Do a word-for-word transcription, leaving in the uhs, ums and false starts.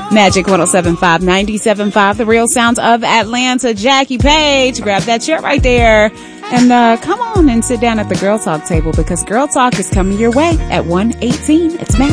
Magic one oh seven point five, ninety-seven point five, the real sounds of Atlanta. Jackie Page, grab that chair right there. And uh come on and sit down at the Girl Talk table because Girl Talk is coming your way at one eighteen. It's Magic.